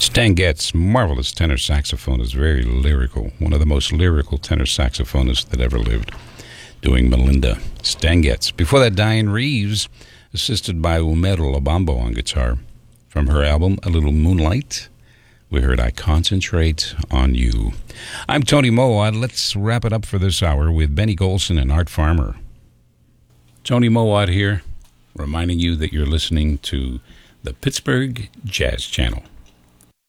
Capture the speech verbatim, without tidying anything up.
Stan Getz, marvelous tenor saxophonist, very lyrical, one of the most lyrical tenor saxophonists that ever lived, doing Melinda. Stan Getz. Before that, Diane Reeves, assisted by Umero Lobambo on guitar. From her album, A Little Moonlight, we heard I Concentrate on You. I'm Tony Mowat. Let's wrap it up for this hour with Benny Golson and Art Farmer. Tony Mowat here, reminding you that you're listening to the Pittsburgh Jazz Channel.